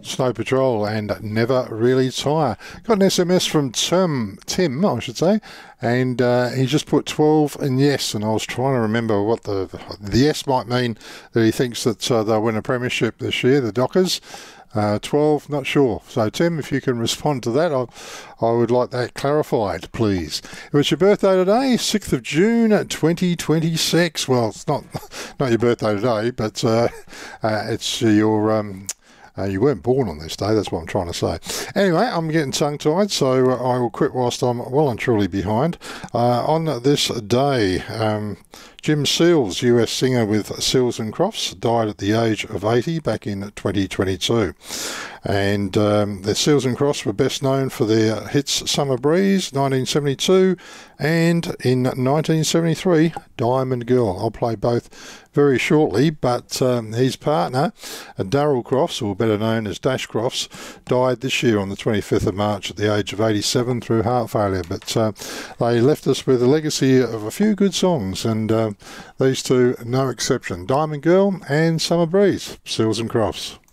Snow Patrol and Never Really Tire. Got an SMS from Tim, I should say, and he just put 12 and yes, and I was trying to remember what the yes might mean, that he thinks that they'll win a premiership this year, the Dockers. 12, not sure. So, Tim, if you can respond to that, I would like that clarified, please. It was your birthday today, 6th of June, 2026. Well, it's not your birthday today, but it's your... you weren't born on this day, that's what I'm trying to say. Anyway, I'm getting tongue-tied, so I will quit whilst I'm well and truly behind. On this day, Jim Seals, US singer with Seals and Crofts, died at the age of 80 back in 2022. And the Seals and Crofts were best known for their hits Summer Breeze, 1972, and in 1973, Diamond Girl. I'll play both very shortly, but his partner, Darryl Crofts, or better known as Dash Crofts, died this year on the 25th of March at the age of 87 through heart failure. But they left us with a legacy of a few good songs, and these two, no exception. Diamond Girl and Summer Breeze, Seals and Crofts.